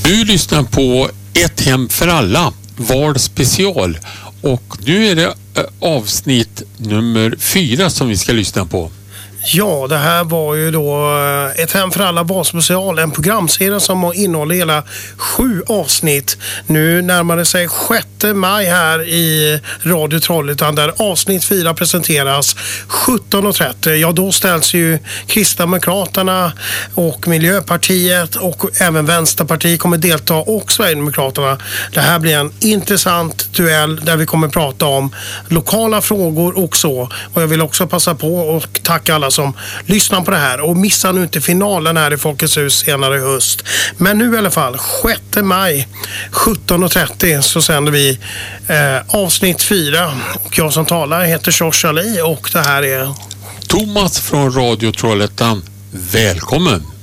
Du lyssnar på Ett hem för alla, Val special, och nu är det avsnitt nummer 4 som vi ska lyssna på. Ja, det här var ju då Ett hem för alla valspecial, en programserie som innehåller hela 7 avsnitt. Nu närmar det sig 6 maj här i Radio Trollhättan där avsnitt 4 presenteras 17.30. Ja, då ställs ju Kristdemokraterna och Miljöpartiet och även Vänsterpartiet kommer delta och Sverigedemokraterna. Det här blir en intressant duell där vi kommer prata om lokala frågor och så. Och jag vill också passa på och tacka alla som lyssnar på det här och missa nu inte finalen här i Folkets hus senare i höst. Men nu i alla fall 6 maj 17.30 så sänder vi avsnitt 4 och jag som talar heter Josh Ali och det här är Thomas från Radio Trollhättan. Välkommen!